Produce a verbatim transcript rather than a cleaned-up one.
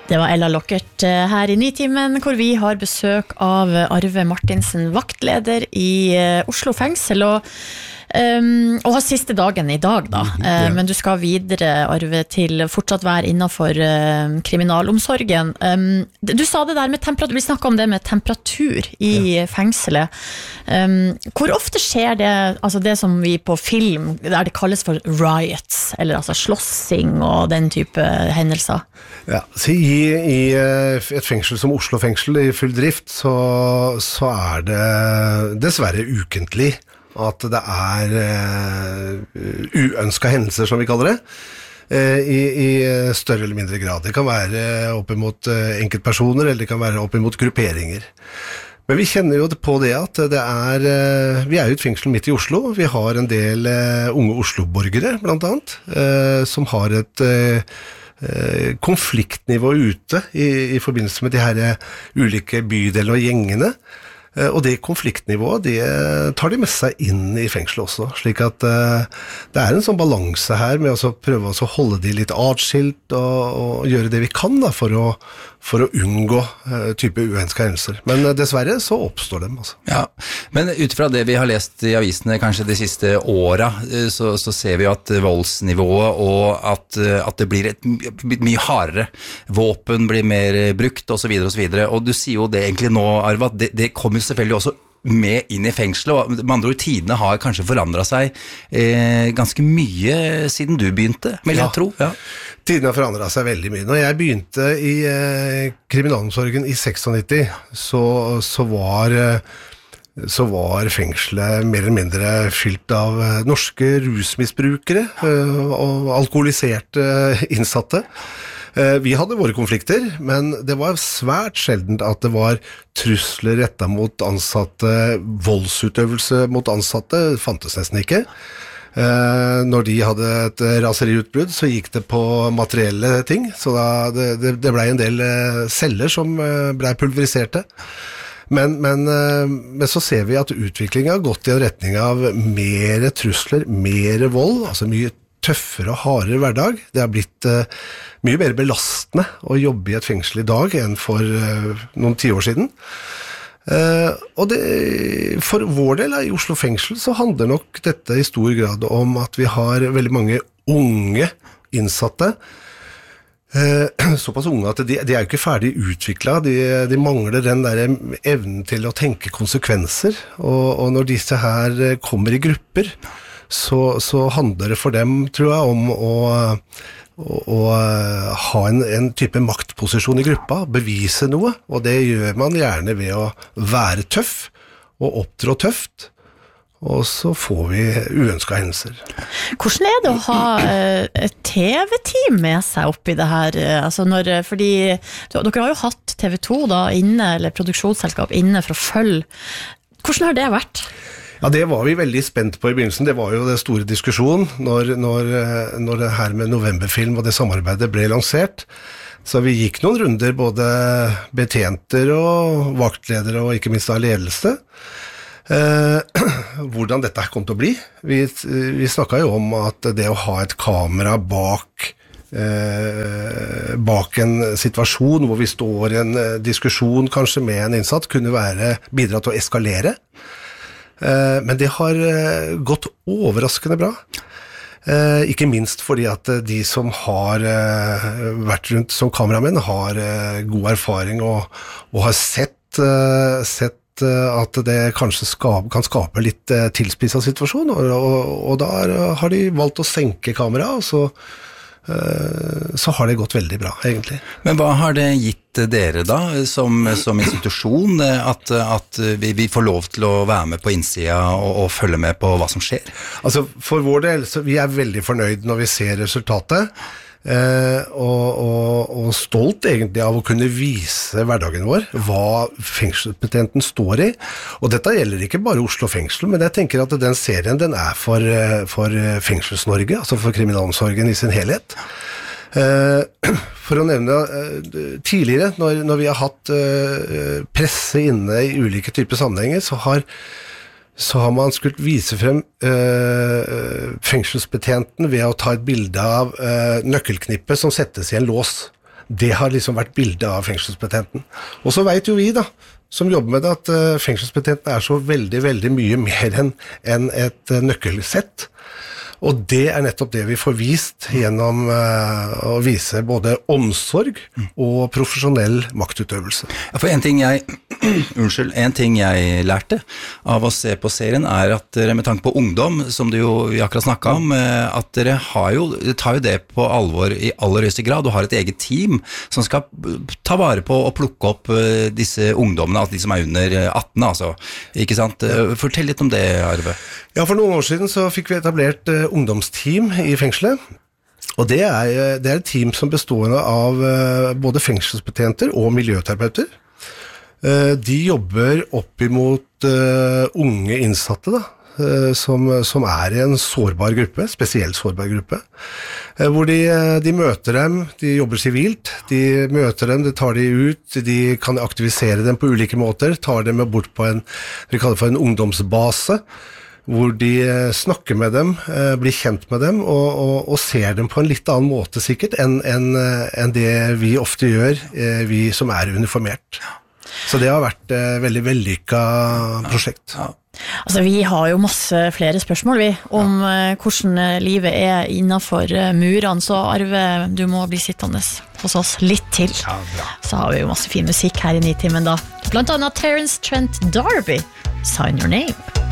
Det var Ella Lockert her i Nitimen, hvor vi har besøk av Arve Martinsen, vaktleder i Oslo fengsel, og, um, og har siste dagen i dag da. Mm, ja. Men du skal videre, Arve, til fortsatt være innenfor uh, kriminalomsorgen. Um, du sa det der med temperatur, vi snakket om det med temperatur i ja. fengselet. Um, hvor ofte skjer det, altså det som vi på film, der det kalles for riots, eller altså slåssing og den type hendelser? Ja, så i, i et fengsel som Oslo fengsel i full drift, så, så er det dessverre ukentlig at det er uh, uønsket hendelser, som vi kaller det, uh, i, i større eller mindre grad. Det kan være opp imot uh, enkeltpersoner, eller det kan være opp imot grupperinger. Men vi kjenner jo på det at det er, uh, vi er jo et fengsel midt i Oslo, vi har en del uh, unge Oslo-borgere, blant annet, uh, som har et uh, konfliktnivå ute i, i forbindelse med de her ulike bydeler og gjengene, og det konfliktnivået det tar de med seg inn i fengselet også, slik at uh, det er en sånn balanse her med å prøve å holde de litt atskilt og, og gjøre det vi kan da, for, å, for å unngå uh, type uønskede hendelser, men uh, dessverre så oppstår dem altså. Ja, men ut fra det vi har lest i avisene kanskje de siste åra, så, så ser vi at voldsnivået og at, at det blir et mye hardere, våpen blir mer brukt og så videre og så videre, og du sier jo det egentlig nå, Arve, at det, det kommer selvfølgelig også med inn i fengselet, og med andre ord, tidene har kanskje forandret seg eh, ganske mye siden du begynte, vil jeg ja. tro. Ja. Tidene har forandret seg veldig mye. Når jeg begynte i eh, kriminalomsorgen i nittien sekstiseks, så, så var eh, så var fengselet mer eller mindre fylt av eh, norske rusmisbrukere eh, og alkoholiserte innsatte. Vi hadde våre konflikter, men det var svært sjeldent at det var trusler rettet mot ansatte, voldsutøvelse mot ansatte, fantes nesten ikke. Når de hadde et raseriutbrudd, så gikk det på materielle ting, så da det, det, det ble en del celler som ble pulveriserte. Men, men, men så ser vi at utviklingen har gått i en retning av mer trusler, mer vold, altså mye tøffere og hardere hverdag. Det har blitt uh, mye mer belastende å jobbe i et fengsel i dag enn for uh, noen tiår siden. Uh, og det, for vår del i Oslo fengsel så handler nok dette i stor grad om at vi har veldig mange unge innsatte. Uh, såpass unge at de, de er jo ikke ferdig utviklet, de, de mangler den der evnen til å tenke konsekvenser, og, og når disse her kommer i grupper, Så, så handler det for dem, tror jeg, om å, å, å ha en, en type maktposisjon i gruppa, bevise noe, og det gjør man gjerne ved å være tøff og opptrå tøft, og så får vi uønskede hendelser. Hvordan er det å ha et T V-team med seg oppi det her? Altså når, fordi dere har jo hatt T V to da inne, eller produksjonsselskap inne for å følge. Hvordan har det vært? Ja, det var vi veldig spent på i begynnelsen. Det var jo det store diskusjonen når, når, når det her med novemberfilm og det samarbeidet ble lansert. Så vi gikk noen runder, både betjenter og vaktledere og ikke minst av ledelse. Eh, hvordan dette kom til å bli. Vi, vi snakket jo om at det å ha et kamera bak eh, bak en situasjon hvor vi står i en diskusjon kanskje med en innsatt, kunne være bidra til å eskalere. Men det har gått overraskende bra. Ikke minst fordi at de som har vært rundt som kameramenn har god erfaring og, og har sett, sett at det kanskje skap, kan skape litt tilspisset situasjon, og, og, og da har de valgt å senke kamera, og så så har det gått veldig bra, egentlig. Men hva har det gitt dere da, som, som institusjon, at, at vi, vi får lov til å være med på innsida og, og følge med på hva som skjer? Altså, for vår del, så vi er veldig fornøyd når vi ser resultatet, eh, og, og, og stolt egentlig av å kunne vise hverdagen vår, hva fengselsbetjenten står i, og dette gjelder ikke bare Oslo fengsel, men jeg tenker at den serien den er for, for Fengsels-Norge, altså for kriminalomsorgen i sin helhet. For å nevne tidligere, når, når vi har hatt presse inne i ulike typer sammenhenger, så har, så har man skulle vise frem fengselsbetjenten ved å ta et bilde av nøkkelknippet som settes i en lås. Det har liksom vært bildet av fengselsbetjenten. Og så vet jo vi da, som jobber med det, at uh, fengselsbetjenten er så veldig, veldig mye mer enn en et uh, nøkkelsett. Og det er nettopp det vi får vist gjennom uh, å vise både omsorg og profesjonell maktutøvelse. Ja, for en ting jeg, unnskyld, en ting jeg lærte av å se på serien er at dere med tanke på ungdom, som du jo vi akkurat snakket om, at dere har jo, tar jo det på alvor i aller høyeste grad, og har et eget team som skal ta vare på og plukke opp disse ungdommene, altså de som er under atten, altså. Ikke sant? Fortell litt om det, Arve. Ja, for noen år siden så fikk vi etablert uh, ungdomsteam i fengselet, og det er, det er et team som består av uh, både fengselsbetjenter og miljøterapeuter. Uh, de jobber opp imot uh, unge innsatte da, uh, som, som er i en sårbar gruppe, spesielt sårbar gruppe, uh, hvor de, de møter dem, de jobber sivilt, de møter dem, de tar de ut, de kan aktivisere dem på ulike måter, tar dem bort på en, vi kaller det for en ungdomsbase, hvor de snakker med dem, blir kjent med dem, og, og, og ser dem på en litt annen måte sikkert, enn, enn, enn det vi ofte gjør, vi som er uniformert. Så det har vært et veldig vellykket prosjekt. Ja. Altså, vi har jo masse flere spørsmål vi, om ja. hvordan livet er innenfor murene, så Arve, du må bli sittende hos oss litt til. Ja, så har vi jo masse fin musikk her i Nitimen da. Blant annet Terence Trent D'Arby, Sign Your Name.